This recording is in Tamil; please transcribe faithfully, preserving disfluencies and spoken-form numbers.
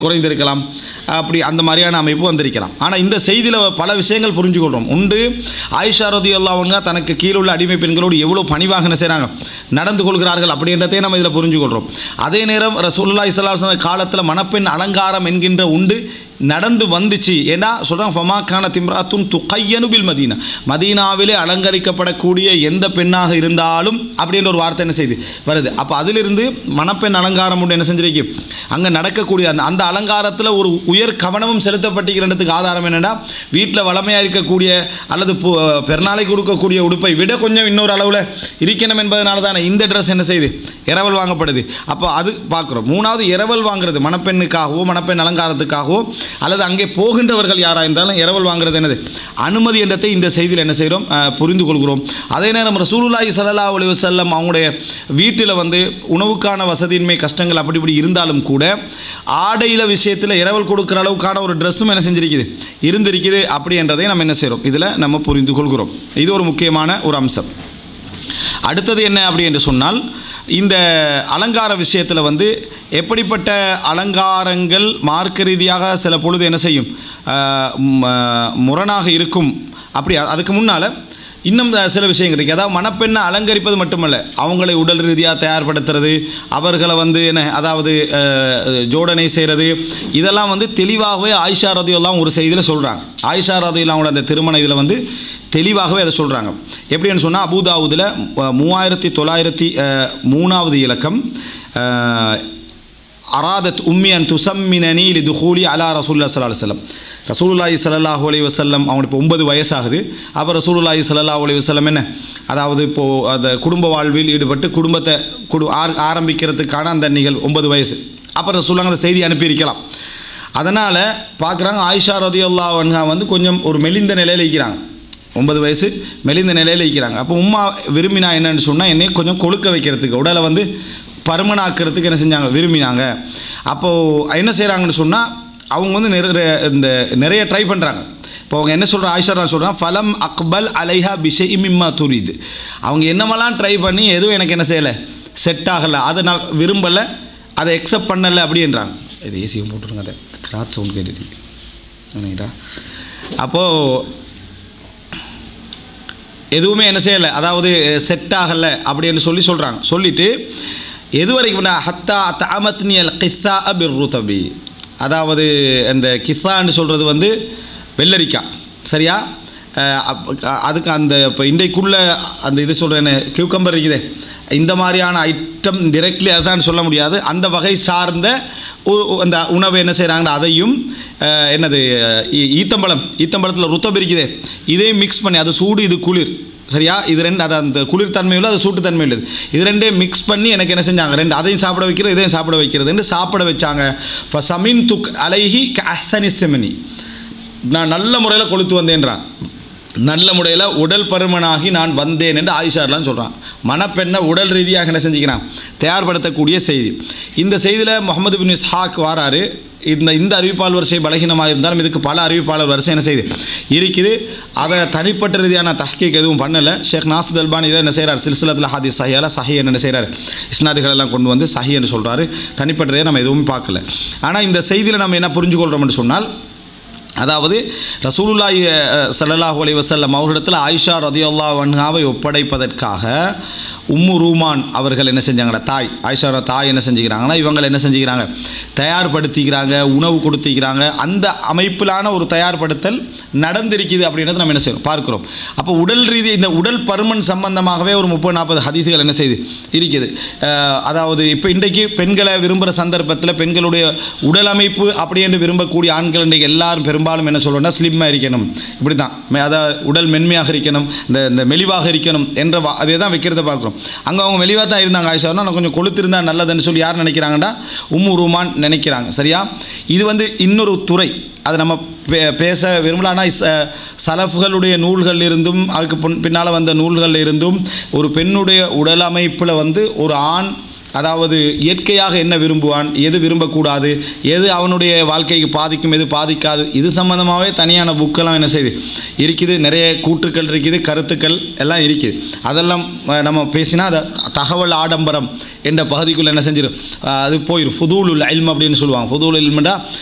குறைந்திருக்கலாம், அப்படி அந்த மாதிரியான அமைப்பு வந்திருக்கலாம். ஆனால் இந்த செய்தியில் பல விஷயங்கள் புரிஞ்சுக்கொள்கிறோம். உண்டு ஆயிஷா ரலியல்லாஹு அன்ஹா தனக்கு கீழுள்ள அடிமை பெண்களோடு எவ்வளோ பணிவாக என்ன செய்கிறாங்க, நடந்து கொள்கிறார்கள் அப்படின்றதே நம்ம இதில் புரிஞ்சுக்கொள்கிறோம். அதே நேரம் ரசூலுல்லாஹி ஸல்லல்லாஹு அலைஹி வஸல்லம் காலத்தில் மணப்பெண் அலங்காரம் என்கின்ற உண்டு நடந்து வந்துச்சு. ஏன்னா சொல்கிறாங்க, ஃபமாக்கான திம்ராத்துன் துகையனு பில் மதீனா, மதீனாவிலே அலங்கரிக்கப்படக்கூடிய எந்த பெண்ணாக இருந்தாலும் அப்படின்ற ஒரு வார்த்தை என்ன செய்து வருது. அப்போ அதிலிருந்து மணப்பெண் அலங்காரம் உண்டு என்ன செஞ்சிருக்கு, அங்கே நடக்கக்கூடிய அந்த அந்த அலங்காரத்தில் ஒரு உயர் கவனமும் செலுத்தப்பட்டிருக்கிறதுக்கு ஆதாரம் என்னென்னா, வீட்டில் வளமையாக இருக்கக்கூடிய அல்லது பெருநாளைக்கு கொடுக்கக்கூடிய உடுப்பை விட கொஞ்சம் இன்னொரு அளவில் இருக்கணும் என்பதனால தானே இந்த ட்ரெஸ் என்ன செய்யுது, இரவல் வாங்கப்படுது. அப்போ அது பார்க்குறோம். மூணாவது, இரவல் வாங்குறது மணப்பெண்ணுக்காகவோ மணப்பெண் அலங்காரத்துக்காகவோ அல்லது அங்கே போகின்றவர்கள் யாராக இருந்தாலும் இரவல் வாங்குறது என்னது, அனுமதி என்றதை இந்த செய்தியில் என்ன செய்கிறோம், புரிந்து கொள்கிறோம். அதே நேரம் ரசூலுல்லாஹி ஸல்லல்லாஹு அலைஹி வஸல்லம் அவங்களுடைய வீட்டில் வந்து உணவுக்கான வசதியின்மை கஷ்டங்கள் அப்படி இப்படி இருந்தாலும் கூட ஆடையில விஷயத்தில் இரவல் கொடுக்குற அளவுக்கான ஒரு ட்ரெஸ்ஸும் என்ன செஞ்சிருக்குது, இருந்திருக்குது அப்படி என்றதை நம்ம என்ன செய்கிறோம், இதில் நம்ம புரிந்து கொள்கிறோம். இது ஒரு முக்கியமான ஒரு அம்சம். அடுத்தது என்ன அப்படி என்று சொன்னால், இந்த அலங்கார விஷயத்தில் வந்து எப்படிப்பட்ட அலங்காரங்கள் மார்க்க ரீதியாக சில பொழுது என்ன செய்யும், முரணாக இருக்கும். அப்படி அதுக்கு முன்னால் இன்னும் சில விஷயங்கள் இருக்குது. அதாவது மணப்பெண்ணை அலங்கரிப்பது மட்டுமல்ல, அவங்களை உடல் ரீதியாக தயார்படுத்துறது, அவர்களை வந்து என்ன அதாவது ஜோடனை செய்கிறது, இதெல்லாம் வந்து தெளிவாகவே ஆயிஷா ரலியல்லாஹு ஒரு செய்தியில் சொல்கிறாங்க. ஆயிஷா ரலியல்லாஹு அந்த திருமண இதில் வந்து தெளிவாகவே அதை சொல்கிறாங்க. எப்படின்னு சொன்னால், அபூதாவுதில் மூவாயிரத்தி தொள்ளாயிரத்தி மூணாவது இலக்கம், அராதத் உம்மி அன் துசம்மினி லி துஹூலி அலா ரசூலுல்லாஹி ஸல்லல்லாஹு அலைஹி வஸல்லம். ரசூலுல்லாஹி ஸல்லல்லாஹு அலைஹி வஸல்லம் அவங்களுக்கு இப்போ ஒன்பது வயசாகுது. அப்போ ரசூலுல்லாஹி ஸல்லல்லாஹு அலைஹி வஸல்லம் என்ன அதாவது இப்போது அந்த குடும்ப வாழ்வில் ஈடுபட்டு குடும்பத்தை குடு ஆரம்பிக்கிறதுக்கான அந்த நிகழ்வு ஒன்பது வயசு. அப்போ ரசூலுல்லாஹி அந்த செய்தி அனுப்பியிருக்கலாம். அதனால் பார்க்குறாங்க, ஆயிஷா ரலியல்லாஹு அன்ஹா வந்து கொஞ்சம் ஒரு மெலிந்த நிலையில் இருக்கிறாங்க. ஒன்பது வயசு மெலிந்த நிலையில் இருக்கிறாங்க. அப்போ உம்மா விரும்பினா என்னன்னு சொன்னால், என்னை கொஞ்சம் கொழுக்க வைக்கிறதுக்கு, உடலை வந்து பருமனாக்கிறதுக்கு என்ன செஞ்சாங்க, விரும்பினாங்க. அப்போது என்ன செய்கிறாங்கன்னு சொன்னால், அவங்க வந்து நிறைய இந்த நிறைய ட்ரை பண்ணுறாங்க. இப்போ அவங்க என்ன சொல்கிறாங்க, ஆயிஷா சொல்கிறாங்க, ஃபலம் அக்பல் அலைஹா பிஷை மிம்மா துரிது. அவங்க என்னமெல்லாம் ட்ரை பண்ணி எதுவும் எனக்கு என்ன செய்யலை, செட் ஆகலை, அதை நான் விரும்பலை, அதை எக்ஸப்ட் பண்ணலை அப்படின்றாங்க. இது ஏசியும் போட்டுருங்க, அதை கிராத் சவுண்ட் கேட்டுட்டீங்களா. அப்போது எதுவுமே என்ன செய்யலை, அதாவது செட் ஆகலை அப்படின்னு சொல்லி சொல்கிறாங்க. சொல்லிவிட்டு எது வரைக்கும் ஹத்தா தஅமத்னியல் கிஸ்ஸா பிர் ருதபி, அதாவது அந்த கிஸ்ஸான்னு சொல்கிறது வந்து வெள்ளரிக்காய், சரியா. அதுக்கு அந்த இப்போ இன்றைக்குள்ள அந்த இது சொல்கிறேன்னு கியூக்கம்பர் இருக்குதே, இந்த மாதிரியான ஐட்டம் டிரெக்ட்லி அதுதான் சொல்ல முடியாது, அந்த வகை சார்ந்த ஒரு அந்த உணவை என்ன செய்கிறாங்கன்னா, அதையும் என்னது ஈத்தம்பழம், ஈத்தம்பழத்தில் ருத்தம் இருக்குதே, இதையும் மிக்ஸ் பண்ணி, அது சூடு இது குளிர், சரியா. இது ரெண்டு, அது அந்த குளிர்த்தன்மை உள்ள, அது சூட்டுத்தன்மை உள்ளது, இது ரெண்டே மிக்ஸ் பண்ணி எனக்கு என்ன செஞ்சாங்க, ரெண்டு அதையும் சாப்பிட வைக்கிறது இதையும் சாப்பிட வைக்கிறதுன்னு சாப்பிட வச்சாங்க. ஃபசமின் துக் அலைஹி கஹ்சனி செமனி, நான் நல்ல முறையில் கொளுத்து வந்தேன்றான், நல்ல முறையில் உடல் பருமனாகி நான் வந்தேன் என்று ஆயிஷாலாம் சொல்கிறான். மணப்பெண்ணை உடல் ரீதியாக என்ன செஞ்சுக்கிறான், தயார்படுத்தக்கூடிய செய்தி. இந்த செய்தியில் முஹம்மது பின் இஸ்ஹாக் வாராரு. இந்த இந்த அறிவிப்பாளர் வரிசை பலகீனமாக இருந்தாலும் இதுக்கு பல அறிவிப்பாளர் வரிசை என்ன செய்யுது இருக்குது. அதை தனிப்பட்ட ரீதியான தஹ்கீக் எதுவும் பண்ணலை. ஷேக் நாசிர் அல்பானி இதை என்ன செய்கிறார், சில்சிலத்தில் ஹதீஸ் சஹீஹால சஹீஹ் என்ன செய்கிறார், இஸ்னாதுகளெல்லாம் கொண்டு வந்து சஹீஹ் என்று சொல்கிறாரு. தனிப்பட்ட ரீதியாக நம்ம எதுவும் பார்க்கல. ஆனால் இந்த செய்தியில் நம்ம என்ன புரிஞ்சுக்கொள்கிறோம்னு சொன்னால், அதாவது ரசூலுல்லாஹி ஸல்லல்லாஹு அலைஹி வஸல்லம் அவர்களிடத்தில் ஆயிஷா ரலியல்லாஹு அன்ஹாவை ஒப்படைப்பதற்காக உம்மு ரூமான் அவர்கள் என்ன செஞ்சாங்கன்னா, தாய் ஆயிஷா தாய் என்ன செஞ்சுக்கிறாங்கன்னா, இவங்களை என்ன செஞ்சுக்கிறாங்க, தயார்படுத்திக்கிறாங்க, உணவு கொடுத்திக்கிறாங்க. அந்த அமைப்பிலான ஒரு தயார்படுத்தல் நடந்திருக்குது அப்படின்றது நம்ம என்ன செய்யணும் பார்க்குறோம். அப்போ உடல் ரீதி இந்த உடல் பருமன் சம்பந்தமாகவே ஒரு முப்பது நாற்பது ஹதீஸுகள் என்ன செய்யுது இருக்குது. அதாவது இப்போ இன்றைக்கு பெண்களை விரும்புகிற சந்தர்ப்பத்தில் பெண்களுடைய உடல் அமைப்பு அப்படி என்று விரும்பக்கூடிய ஆண்கள் இன்றைக்கு எல்லாரும் பெரும்பாலும் என்ன சொல்கிறோன்னா, ஸ்லிம்மாக இருக்கணும், இப்படி தான், அதாவது உடல் மென்மையாக இருக்கணும், இந்த இந்த மெலிவாக இருக்கணும் என்ற அதே தான் வைக்கிறத பார்க்குறோம். அங்கே அவங்க மெலிவாக தான் இருந்தாங்க ஆயிஷானா, நான் கொஞ்சம் கொளுத்திருந்தால் நல்லதுன்னு சொல்லி யார் நினைக்கிறாங்கன்னா, உம்மு ரூமான் நினைக்கிறாங்க, சரியா. இது வந்து இன்னொரு துறை, அது நம்ம பே பேச விரும்பலான்னா, சலஃப்களுடைய நூல்கள் இருந்தும் அதுக்கு பின்னால் வந்த நூல்களில் இருந்தும் ஒரு பெண்ணுடைய உடல் அமைப்பில் வந்து ஒரு ஆண் அதாவது இயற்கையாக என்ன விரும்புவான், எது விரும்பக்கூடாது, எது அவனுடைய வாழ்க்கைக்கு பாதிக்கும், எது பாதிக்காது, இது சம்மந்தமாகவே தனியான புக்கெல்லாம் என்ன செய்யுது இருக்குது. நிறைய கூற்றுக்கள் இருக்குது, கருத்துக்கள் எல்லாம் இருக்குது. அதெல்லாம் நம்ம பேசினா அதை தகவல் ஆடம்பரம் என்ற பகுதிக்குள்ளே என்ன செஞ்சிடும், அது போயிடும். ஃபுதூலுல் இல்ம் அப்படின்னு சொல்லுவாங்க. ஃபுதூலுல் இல்ம்னா